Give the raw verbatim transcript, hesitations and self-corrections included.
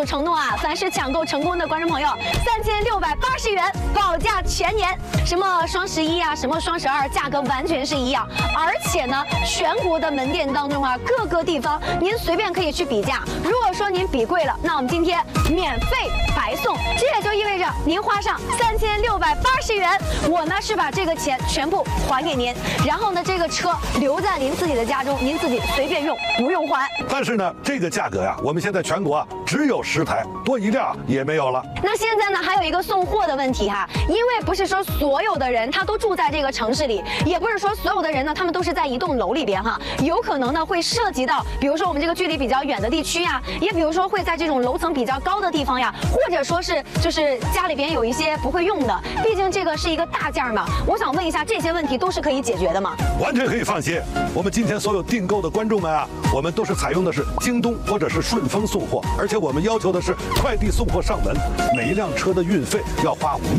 所承诺啊，凡是抢购成功的观众朋友，三千六百八十元保价全年。什么双十一啊，什么双十二，价格完全是一样。而且呢，全国的门店当中啊，各个地方您随便可以去比价。如果说您比贵了，那我们今天免费白送。这也就意味着您花上三千六百八十元，我呢是把这个钱全部还给您，然后呢这个车留在您自己的家中，您自己随便用，不用还。 但是呢，这个价格呀，我们现在全国啊只有十台，多一辆也没有了。 那现在呢，还有一个送货的问题哈，因为不是说所有的人他都住在这个城市里，也不是说所有的人呢他们都是在一栋楼里边哈，有可能呢会涉及到，比如说我们这个距离比较远的地区呀，也比如说会在这种楼层比较高的地方呀，或者说是就是家里边有一些不会用的，毕竟这个是一个大件嘛。我想问一下，这些问题都是可以解决的吗？ 完全可以放心。我们今天所有订购的观众们啊，我们都是采用的是京东或者是顺丰送货，而且我们要求的是快递送货上门，每一辆车的运费要花五。